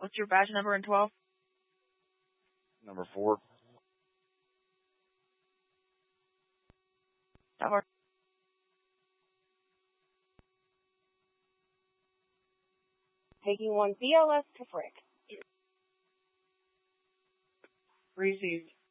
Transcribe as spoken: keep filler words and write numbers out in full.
What's your badge number in twelve? Number four. Tower. Taking one B L S to Frick. Received.